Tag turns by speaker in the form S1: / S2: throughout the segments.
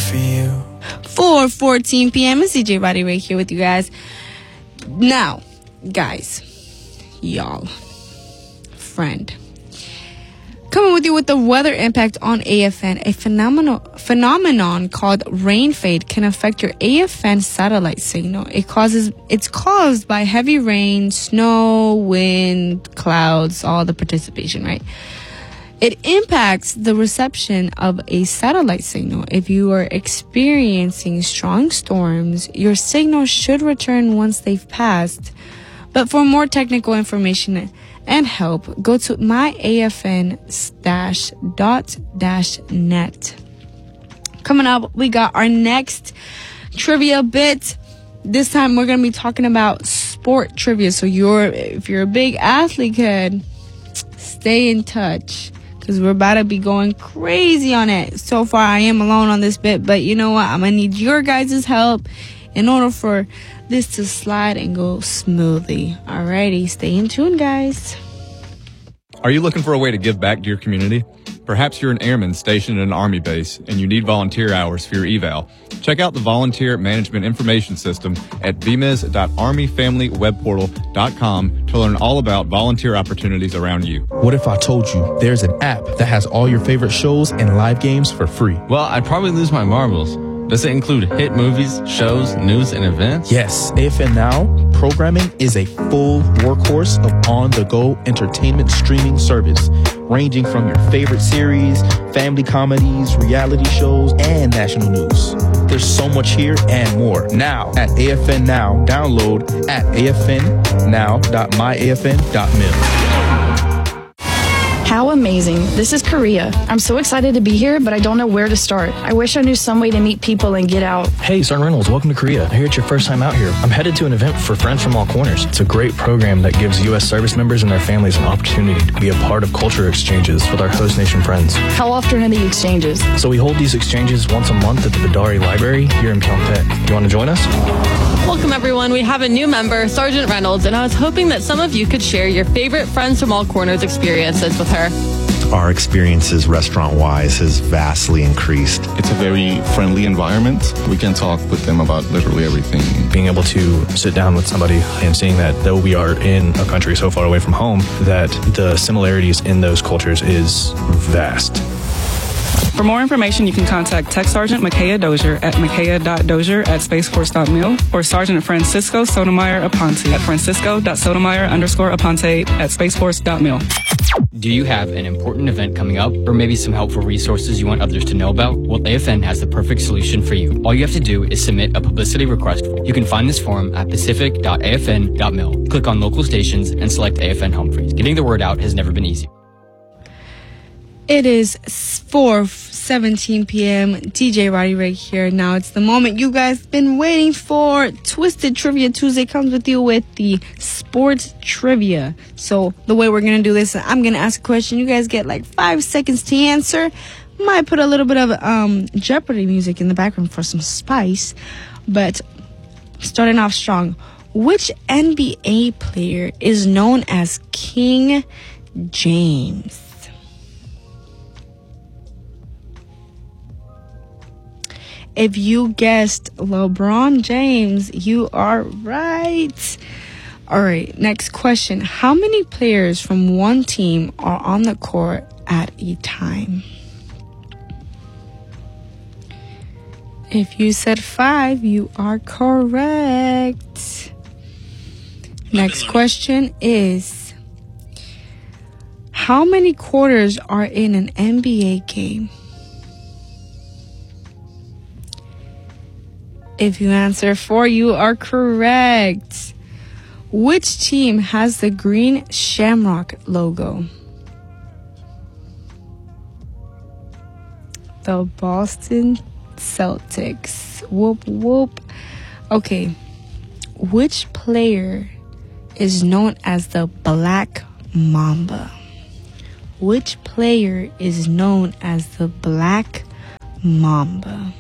S1: for you.
S2: 4:14 p.m. It's DJ Roddy right here with you guys. Now, guys, y'all, friend, coming with you with the weather impact on AFN. A phenomenon called rain fade can affect your AFN satellite signal. It's caused by heavy rain, snow, wind, clouds, all the participation, right? It impacts the reception of a satellite signal. If you are experiencing strong storms, your signal should return once they've passed. But for more technical information and help, go to myafn-dot-net. Coming up, we got our next trivia bit. This time we're going to be talking about sport trivia. So if you're a big athlete kid, stay in touch, because we're about to be going crazy on it. So far, I am alone on this bit, but you know what? I'm going to need your guys' help in order for this to slide and go smoothly. Alrighty, stay in tune, guys.
S3: Are you looking for a way to give back to your community? Perhaps you're an airman stationed at an Army base and you need volunteer hours for your eval. Check out the Volunteer Management Information System at vmiz.armyfamilywebportal.com to learn all about volunteer opportunities around you.
S4: What if I told you there's an app that has all your favorite shows and live games for free?
S5: Well, I'd probably lose my marbles. Does it include hit movies, shows, news, and events?
S4: Yes. AFN Now programming is a full workhorse of on-the-go entertainment streaming service, ranging from your favorite series, family comedies, reality shows, and national news. There's so much here and more. Now at AFN Now, download at afnnow.myafn.mil.
S6: How amazing. This is Korea. I'm so excited to be here, but I don't know where to start. I wish I knew some way to meet people and get out.
S7: Hey, Sergeant Reynolds, welcome to Korea. I hear it's your first time out here. I'm headed to an event for Friends from All Corners. It's a great program that gives U.S. service members and their families an opportunity to be a part of culture exchanges with our host nation friends.
S6: How often are the exchanges?
S7: So we hold these exchanges once a month at the Bidari Library here in Pyeongtaek. Do you want to join us?
S8: Welcome, everyone. We have a new member, Sergeant Reynolds, and I was hoping that some of you could share your favorite Friends from All Corners experiences with her.
S9: Our experiences restaurant-wise has vastly increased.
S10: It's a very friendly environment. We can talk with them about literally everything.
S7: Being able to sit down with somebody and seeing that though we are in a country so far away from home, that the similarities in those cultures is vast.
S11: For more information, you can contact Tech Sergeant Makaya Dozier at makaya.dozier@spaceforce.mil or Sergeant Francisco Sotomayor Aponte at francisco.sotomayor_aponte at spaceforce.mil.
S12: Do you have an important event coming up, or maybe some helpful resources you want others to know about? Well, AFN has the perfect solution for you. All you have to do is submit a publicity request. You can find this form at pacific.afn.mil. Click on local stations and select AFN Home Freeze. Getting the word out has never been easy.
S2: It is 4:17 p.m. DJ Roddy right here. Now it's the moment you guys been waiting for. Twisted Trivia Tuesday comes with you with the sports trivia. So the way we're going to do this, I'm going to ask a question. You guys get like 5 seconds to answer. Might put a little bit of Jeopardy music in the background for some spice. But starting off strong. Which NBA player is known as King James? If you guessed LeBron James, you are right. All right, next question. How many players from one team are on the court at a time? If you said 5, you are correct. Next question is, how many quarters are in an NBA game? If you answer 4, you are correct. Which team has the green shamrock logo? The Boston Celtics. Whoop, whoop. Okay. Which player is known as the Black Mamba? Which player is known as the Black Mamba?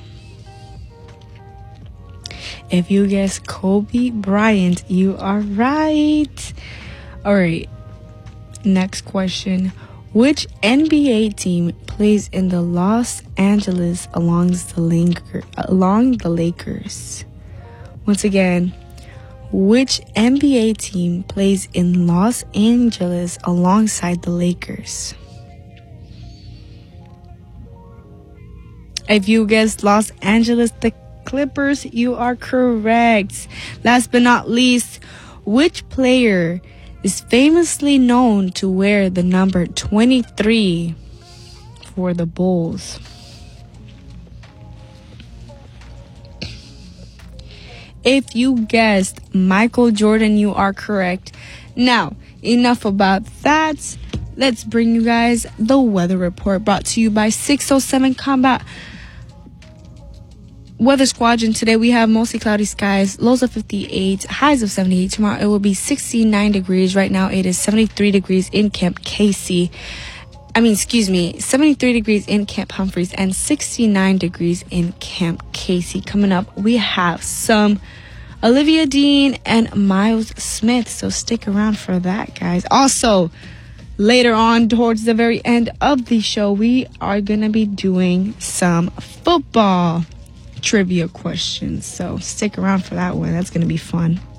S2: If you guess Kobe Bryant, you are right. All right. Next question. Which NBA team plays in the Los Angeles along the Lakers? Once again, which NBA team plays in Los Angeles alongside the Lakers? If you guessed Los Angeles, the Clippers, you are correct. Last but not least, which player is famously known to wear the number 23 for the Bulls? If you guessed Michael Jordan, you are correct. Now, enough about that. Let's bring you guys the weather report brought to you by 607 Combat Weather Squadron. Today we have mostly cloudy skies, lows of 58, highs of 78. Tomorrow it will be 69 degrees. Right now it is 73 degrees in Camp Casey. 73 degrees in Camp Humphreys and 69 degrees in Camp Casey. Coming up, we have some Olivia Dean and Miles Smith, so stick around for that, guys. Also, later on, towards the very end of the show, we are going to be doing some football trivia questions, so stick around for that one. That's going to be fun.